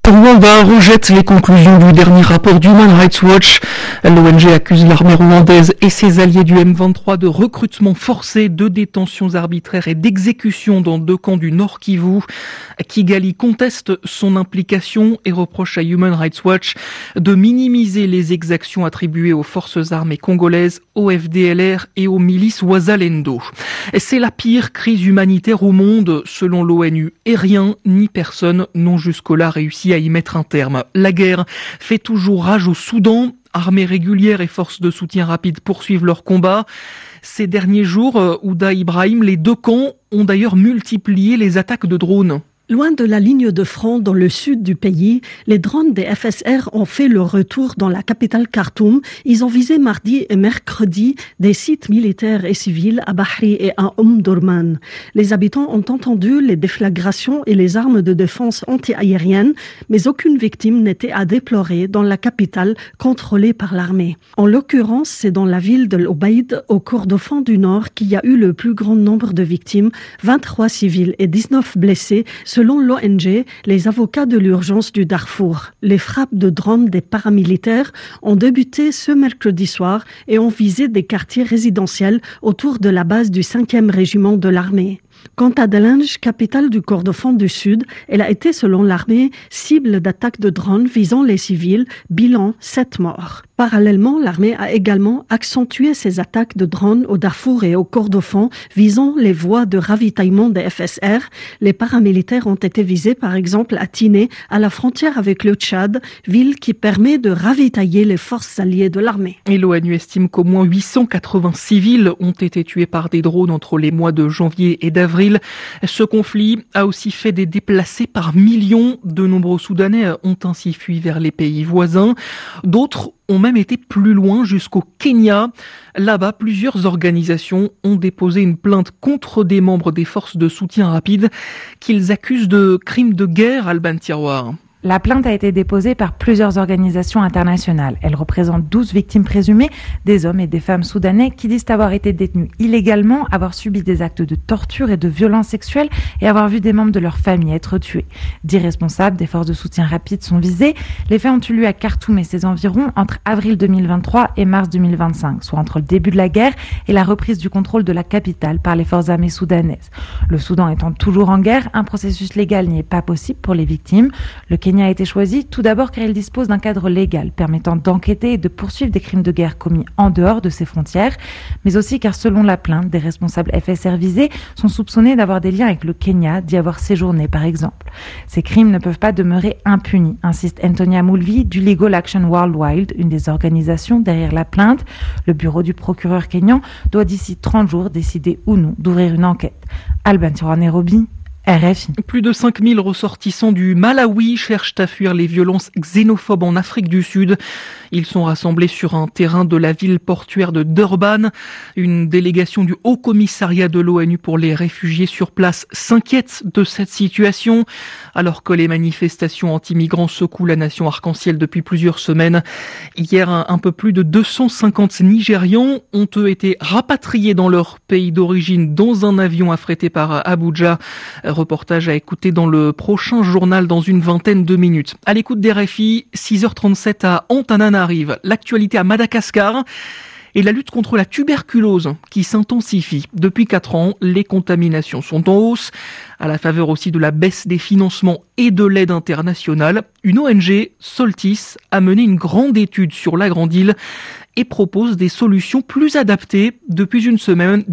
Rwanda rejette les conclusions du dernier rapport d'Human Rights Watch. L'ONG accuse l'armée rwandaise et ses alliés du M23 de recrutement forcé, de détentions arbitraires et d'exécutions dans 2 camps du Nord Kivu. Kigali conteste son implication et reproche à Human Rights Watch de minimiser les exactions attribuées aux forces armées congolaises, au FDLR et aux milices Wazalendo. C'est la pire crise humanitaire au monde, selon l'ONU, et rien ni personne n'ont jusque-là réussi à y mettre un terme. La guerre fait toujours rage au Soudan. Armées régulières et forces de soutien rapide poursuivent leur combat. Ces derniers jours, Ouda Ibrahim, les 2 camps ont d'ailleurs multiplié les attaques de drones. Loin de la ligne de front dans le sud du pays, les drones des FSR ont fait leur retour dans la capitale Khartoum. Ils ont visé mardi et mercredi des sites militaires et civils à Bahri et à Omdurman. Les habitants ont entendu les déflagrations et les armes de défense anti-aérienne, mais aucune victime n'était à déplorer dans la capitale contrôlée par l'armée. En l'occurrence, c'est dans la ville de l'Obaïd, au Kordofan du Nord, qu'il y a eu le plus grand nombre de victimes, 23 civils et 19 blessés, selon l'ONG, les avocats de l'urgence du Darfour. Les frappes de drones des paramilitaires ont débuté ce mercredi soir et ont visé des quartiers résidentiels autour de la base du 5e régiment de l'armée. Quant à Dalange, capitale du Kordofan du Sud, elle a été, selon l'armée, cible d'attaques de drones visant les civils, bilan 7 morts. Parallèlement, l'armée a également accentué ses attaques de drones au Darfour et au Kordofan, visant les voies de ravitaillement des FSR. Les paramilitaires ont été visés, par exemple, à Tiné, à la frontière avec le Tchad, ville qui permet de ravitailler les forces alliées de l'armée. Et l'ONU estime qu'au moins 880 civils ont été tués par des drones entre les mois de janvier et d'avril. Ce conflit a aussi fait des déplacés par millions. De nombreux Soudanais ont ainsi fui vers les pays voisins. D'autres ont même été plus loin, jusqu'au Kenya. Là-bas, plusieurs organisations ont déposé une plainte contre des membres des forces de soutien rapide qu'ils accusent de crimes de guerre, Alban Tiroir. La plainte a été déposée par plusieurs organisations internationales. Elle représente 12 victimes présumées, des hommes et des femmes soudanais qui disent avoir été détenus illégalement, avoir subi des actes de torture et de violence sexuelle et avoir vu des membres de leur famille être tués. 10 responsables des forces de soutien rapide sont visés. Les faits ont eu lieu à Khartoum et ses environs entre avril 2023 et mars 2025, soit entre le début de la guerre et la reprise du contrôle de la capitale par les forces armées soudanaises. Le Soudan étant toujours en guerre, un processus légal n'y est pas possible pour les victimes. Le Kenya a été choisi tout d'abord car il dispose d'un cadre légal permettant d'enquêter et de poursuivre des crimes de guerre commis en dehors de ses frontières, mais aussi car selon la plainte, des responsables FSR visés sont soupçonnés d'avoir des liens avec le Kenya, d'y avoir séjourné par exemple. Ces crimes ne peuvent pas demeurer impunis, insiste Antonia Mulvi du Legal Action Worldwide, une des organisations derrière la plainte. Le bureau du procureur kényan doit d'ici 30 jours décider ou non d'ouvrir une enquête. Alban Tiroir, Nairobi, RFI. Plus de 5000 ressortissants du Malawi cherchent à fuir les violences xénophobes en Afrique du Sud. Ils sont rassemblés sur un terrain de la ville portuaire de Durban. Une délégation du Haut Commissariat de l'ONU pour les réfugiés sur place s'inquiète de cette situation, alors que les manifestations anti-migrants secouent la nation arc-en-ciel depuis plusieurs semaines. Hier, un peu plus de 250 Nigérians ont eux été rapatriés dans leur pays d'origine dans un avion affrété par Abuja. Reportage à écouter dans le prochain journal dans une vingtaine de minutes. À l'écoute des RFI, 6h37 à Antananarive. L'actualité à Madagascar et la lutte contre la tuberculose qui s'intensifie. Depuis 4 ans, les contaminations sont en hausse. À la faveur aussi de la baisse des financements et de l'aide internationale, une ONG, Soltis, a mené une grande étude sur la Grande Île et propose des solutions plus adaptées. Depuis une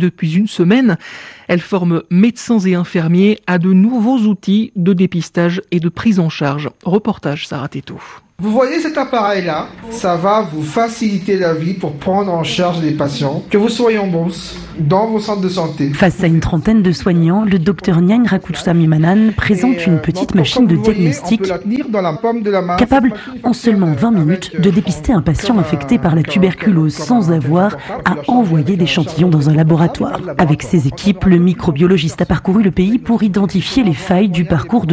semaine, elle forme médecins et infirmiers à de nouveaux outils de dépistage et de prise en charge. Reportage Sarah Teto. Vous voyez cet appareil-là, ça va vous faciliter la vie pour prendre en charge les patients, que vous soyez en bourse, dans vos centres de santé. Face à une trentaine de soignants, le docteur Nyang Rakoutsamimanan présente une petite machine de diagnostic capable, en seulement 20 minutes, de dépister un patient infecté par la tuberculose sans avoir à envoyer d'échantillons dans un laboratoire. Avec ses équipes, le microbiologiste a parcouru le pays pour identifier les failles du parcours de